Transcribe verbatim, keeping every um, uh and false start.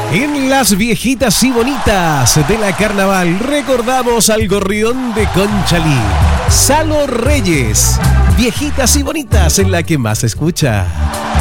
En las viejitas y bonitas de la carnaval recordamos al gorrión de Conchalí, Salo Reyes. Viejitas y bonitas en la que más se escucha.